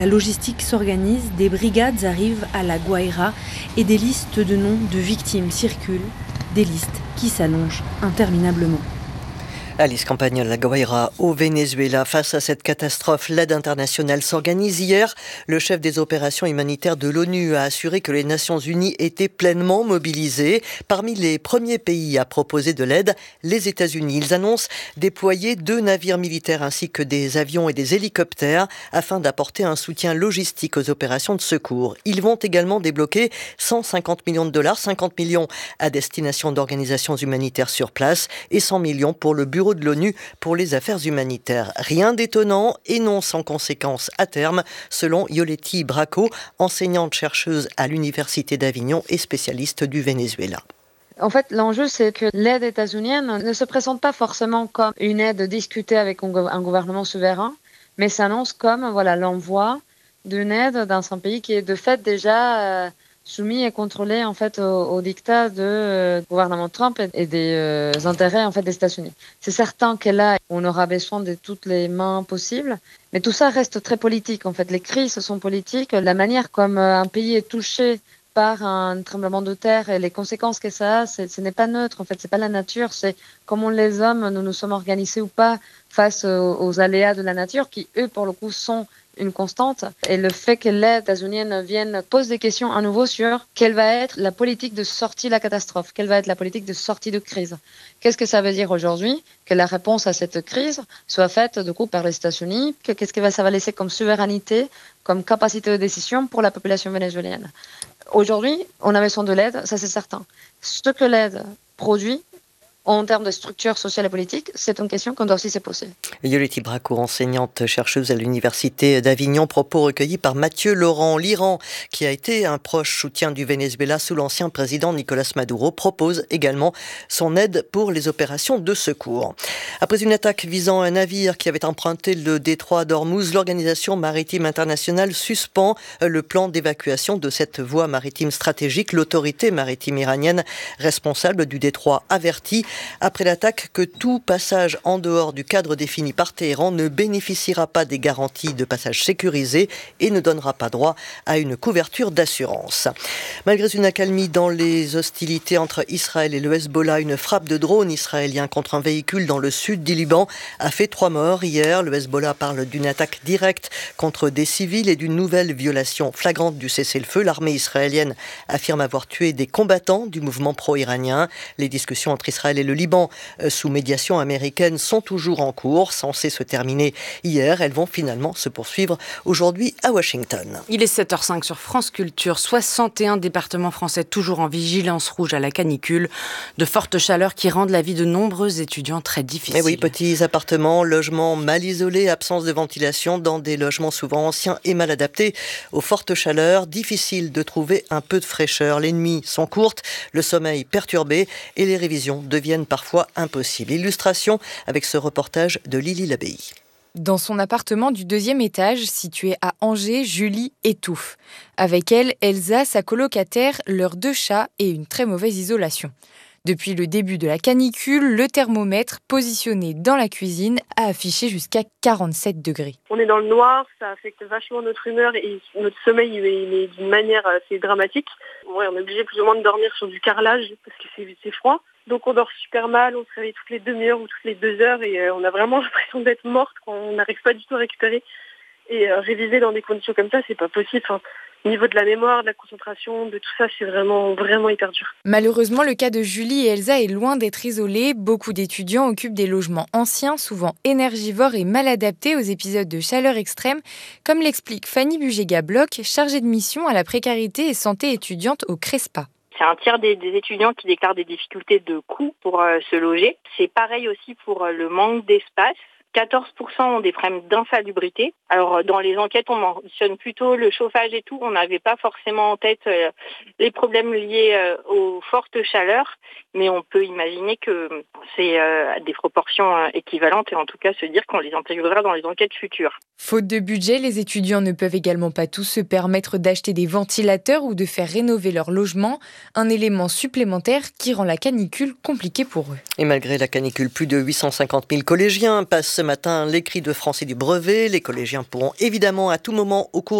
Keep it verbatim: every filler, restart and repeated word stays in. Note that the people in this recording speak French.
La logistique s'organise, des brigades arrivent à La Guaira et des listes de noms de victimes circulent, des listes qui s'allongent interminablement. Alice Campagnol, La Guaira, au Venezuela. Face à cette catastrophe, l'aide internationale s'organise. Hier, le chef des opérations humanitaires de l'ONU a assuré que les Nations Unies étaient pleinement mobilisées. Parmi les premiers pays à proposer de l'aide, les États-Unis. Ils annoncent déployer deux navires militaires ainsi que des avions et des hélicoptères afin d'apporter un soutien logistique aux opérations de secours. Ils vont également débloquer cent cinquante millions de dollars, cinquante millions à destination d'organisations humanitaires sur place et cent millions pour le bureau de l'ONU pour les affaires humanitaires. Rien d'étonnant et non sans conséquences à terme, selon Yoletti Bracco, enseignante-chercheuse à l'Université d'Avignon et spécialiste du Venezuela. En fait, l'enjeu, c'est que l'aide états-unienne ne se présente pas forcément comme une aide discutée avec un gouvernement souverain, mais s'annonce comme voilà, l'envoi d'une aide dans un pays qui est de fait déjà... Euh, soumis et contrôlé en fait au, au dictat du euh, gouvernement Trump et, et des euh, intérêts en fait des États-Unis. C'est certain que là, on aura besoin de toutes les mains possibles, mais tout ça reste très politique. En fait, les crises sont politiques. La manière comme euh, un pays est touché par un tremblement de terre et les conséquences que ça a, c'est, ce n'est pas neutre. En fait, c'est pas la nature, c'est comment les hommes nous nous sommes organisés ou pas face aux, aux aléas de la nature, qui eux, pour le coup, sont une constante. Et le fait que l'aide états-unienne vienne pose des questions à nouveau sur quelle va être la politique de sortie de la catastrophe, quelle va être la politique de sortie de crise. Qu'est-ce que ça veut dire aujourd'hui que la réponse à cette crise soit faite du coup par les États-Unis, que qu'est-ce que ça va laisser comme souveraineté, comme capacité de décision pour la population vénézuélienne. Aujourd'hui, on a besoin de l'aide, ça c'est certain. Ce que l'aide produit, en termes de structure sociale et politique, c'est une question qu'on doit aussi se poser. Yoletti Bracco, enseignante chercheuse à l'Université d'Avignon, propos recueillis par Mathieu Laurent. L'Iran, qui a été un proche soutien du Venezuela sous l'ancien président Nicolas Maduro, propose également son aide pour les opérations de secours. Après une attaque visant un navire qui avait emprunté le détroit d'Ormuz, l'Organisation maritime internationale suspend le plan d'évacuation de cette voie maritime stratégique. L'autorité maritime iranienne responsable du détroit avertit après l'attaque que tout passage en dehors du cadre défini par Téhéran ne bénéficiera pas des garanties de passage sécurisé et ne donnera pas droit à une couverture d'assurance. Malgré une accalmie dans les hostilités entre Israël et le Hezbollah, une frappe de drone israélien contre un véhicule dans le sud du Liban a fait trois morts hier. Le Hezbollah parle d'une attaque directe contre des civils et d'une nouvelle violation flagrante du cessez-le-feu. L'armée israélienne affirme avoir tué des combattants du mouvement pro-iranien. Les discussions entre Israël et le Liban, sous médiation américaine, sont toujours en cours, censées se terminer hier. Elles vont finalement se poursuivre aujourd'hui à Washington. Il est sept heures cinq sur France Culture. soixante et un départements français toujours en vigilance rouge à la canicule. De fortes chaleurs qui rendent la vie de nombreux étudiants très difficile. Et oui, petits appartements, logements mal isolés, absence de ventilation dans des logements souvent anciens et mal adaptés aux fortes chaleurs. Difficile de trouver un peu de fraîcheur. Les nuits sont courtes, le sommeil perturbé et les révisions deviennent parfois impossibles. Illustration avec ce reportage de Lily Labbaye. Dans son appartement du deuxième étage, situé à Angers, Julie étouffe. Avec elle, Elsa, sa colocataire, leurs deux chats et une très mauvaise isolation. Depuis le début de la canicule, le thermomètre positionné dans la cuisine a affiché jusqu'à quarante-sept degrés. On est dans le noir, ça affecte vachement notre humeur et notre sommeil mais d'une manière assez dramatique. Ouais, on est obligé plus ou moins de dormir sur du carrelage parce que c'est, c'est froid. Donc on dort super mal, on se réveille toutes les demi-heures ou toutes les deux heures et euh, on a vraiment l'impression d'être morte quand on n'arrive pas du tout à récupérer. Et euh, réviser dans des conditions comme ça, c'est pas possible. Enfin, au niveau de la mémoire, de la concentration, de tout ça, c'est vraiment, vraiment hyper dur. Malheureusement, le cas de Julie et Elsa est loin d'être isolé. Beaucoup d'étudiants occupent des logements anciens, souvent énergivores et mal adaptés aux épisodes de chaleur extrême, comme l'explique Fanny Bugega-Bloch, chargée de mission à la précarité et santé étudiante au CRESPA. C'est un tiers des, des étudiants qui déclarent des difficultés de coût pour euh, se loger. C'est pareil aussi pour euh, le manque d'espace. quatorze pour cent ont des problèmes d'insalubrité. Alors dans les enquêtes, on mentionne plutôt le chauffage et tout. On n'avait pas forcément en tête euh, les problèmes liés euh, aux fortes chaleurs, mais on peut imaginer que c'est euh, des proportions euh, équivalentes et en tout cas se dire qu'on les intégrera dans les enquêtes futures. Faute de budget, les étudiants ne peuvent également pas tous se permettre d'acheter des ventilateurs ou de faire rénover leur logement, un élément supplémentaire qui rend la canicule compliquée pour eux. Et malgré la canicule, plus de huit cent cinquante mille collégiens passent ce matin les cris de français du brevet. Les collégiens pourront évidemment à tout moment au cours